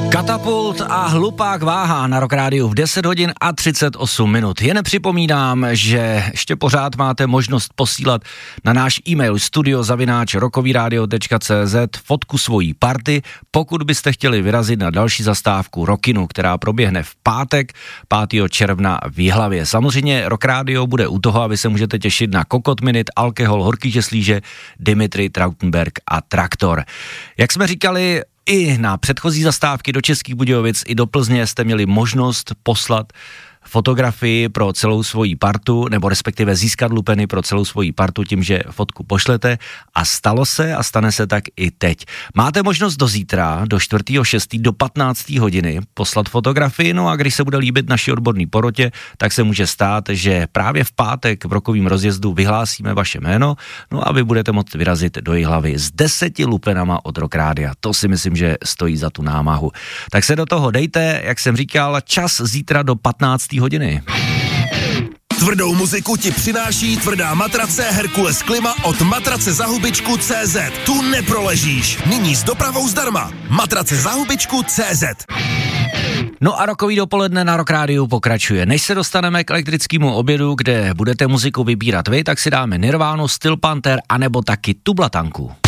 Katapult a Hlupák váha na Rock Rádiu v 10 hodin a 38 minut. Jen připomínám, že ještě pořád máte možnost posílat na náš e-mail studio@rockovyradio.cz fotku svojí party, pokud byste chtěli vyrazit na další zastávku Rockinu, která proběhne v pátek 5. června v Jihlavě. Samozřejmě Rock Radio bude u toho a vy se můžete těšit na Kokot Minute, Alkohol, Horký žeslíže, Dimitri Trautenberg a Traktor. Jak jsme říkali, i na předchozí zastávky do Českých Budějovic i do Plzně jste měli možnost poslat fotografii pro celou svoji partu, nebo respektive získat lupeny pro celou svoji partu tím, že fotku pošlete, a stalo se a stane se tak i teď. Máte možnost do zítra, do 4.6. do 15. hodiny poslat fotografii, no a když se bude líbit naší odborný porotě, tak se může stát, že právě v pátek v rokovým rozjezdu vyhlásíme vaše jméno, no a vy budete moct vyrazit do Jihlavy s 10 lupenama od Rock Rádia. To si myslím, že stojí za tu námahu. Tak se do toho dejte, jak jsem říkal, čas zítra do 15. hodiny. Tvrdou muziku ti přináší tvrdá matrace Herkules Klima od matracezahubičku.cz. Tu neproležíš. Nyní s dopravou zdarma. Matracezahubičku.cz. No a rokový dopoledne na Rock Rádiu pokračuje. Než se dostaneme k elektrickému obědu, kde budete muziku vybírat vy, tak si dáme Nirvánu, Steel Panther anebo taky Tublatanku.